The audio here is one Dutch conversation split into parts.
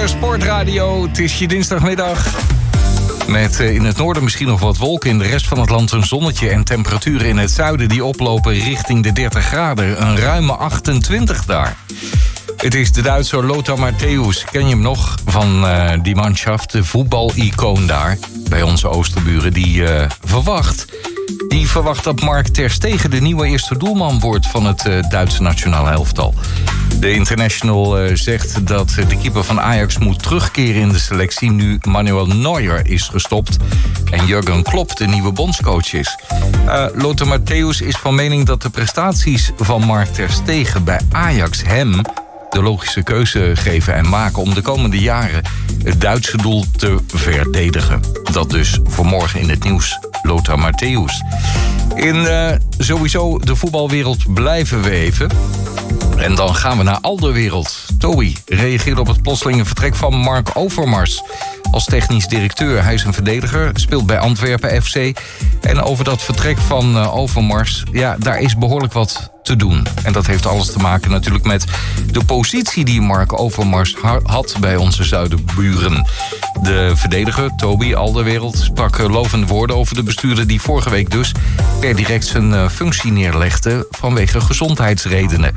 GPR Sportradio. Het is je dinsdagmiddag. Met in het noorden misschien nog wat wolken. In de rest van het land een zonnetje. En temperaturen in het zuiden die oplopen richting de 30 graden. Een ruime 28 daar. Het is de Duitser Lothar Matthäus. Ken je hem nog van die Mannschaft, de voetbal-icoon daar? Bij onze Oosterburen. Die verwacht dat Mark ter Stegen de nieuwe eerste doelman wordt van het Duitse nationale elftal. De international zegt dat de keeper van Ajax moet terugkeren in de selectie nu Manuel Neuer is gestopt en Jurgen Klopp de nieuwe bondscoach is. Lothar Matthäus is van mening dat de prestaties van Mark ter Stegen bij Ajax hem de logische keuze geven en maken om de komende jaren het Duitse doel te verdedigen. Dat dus vanmorgen in het nieuws. Lothar Matthäus. In sowieso de voetbalwereld blijven we even. En dan gaan we naar Alderwereld. Toby reageerde op het plotselinge vertrek van Mark Overmars als technisch directeur. Hij is een verdediger, speelt bij Antwerpen FC. En over dat vertrek van Overmars, ja, daar is behoorlijk wat te doen. En dat heeft alles te maken natuurlijk met de positie die Mark Overmars had bij onze zuidenburen. De verdediger, Toby Alderwereld, sprak lovende woorden over de bestuurder die vorige week dus per direct zijn functie neerlegde vanwege gezondheidsredenen.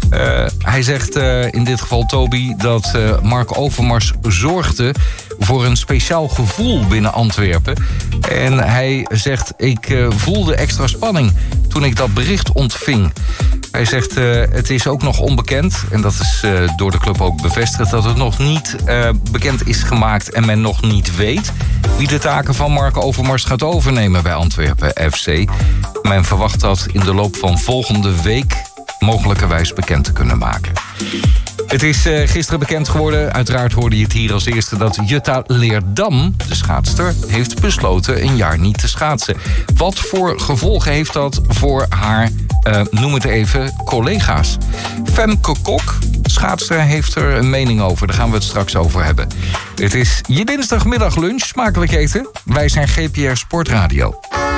Hij zegt in dit geval, Toby, dat Mark Overmars zorgde voor een speciaal gevoel binnen Antwerpen. En hij zegt, ik voelde extra spanning toen ik dat bericht ontving. Hij zegt, het is ook nog onbekend, en dat is door de club ook bevestigd, dat het nog niet bekend is gemaakt en men nog niet weet wie de taken van Mark Overmars gaat overnemen bij Antwerpen FC. Men verwacht dat in de loop van volgende week mogelijkerwijs bekend te kunnen maken. Het is gisteren bekend geworden, uiteraard hoorde je het hier als eerste, dat Jutta Leerdam, de schaatster, heeft besloten een jaar niet te schaatsen. Wat voor gevolgen heeft dat voor haar, noem het even, collega's? Femke Kok, schaatster, heeft er een mening over. Daar gaan we het straks over hebben. Het is je dinsdagmiddag lunch, smakelijk eten. Wij zijn GPR Sportradio.